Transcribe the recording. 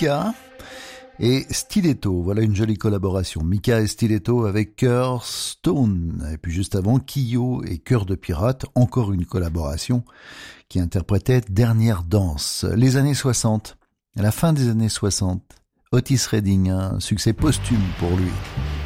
Mika et Stiletto. Voilà une jolie collaboration. Mika et Stiletto avec Cœur Stone. Et puis juste avant, Kyo et Cœur de Pirate. Encore une collaboration qui interprétait Dernière Danse. Les années 60. À la fin des années 60. Otis Redding, un succès posthume pour lui.